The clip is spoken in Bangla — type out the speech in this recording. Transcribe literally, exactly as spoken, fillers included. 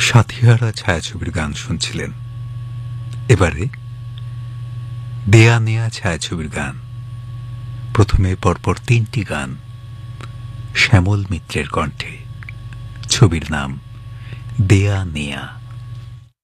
সাথীহারা ছায়াছবির গান শুনছিলেন। এবারে দেয়া নেয়া ছায়াছবির গান। প্রথমে পরপর তিনটি গান শ্যামল মিত্রের কণ্ঠে। ছবির নাম দেয়া নেয়া।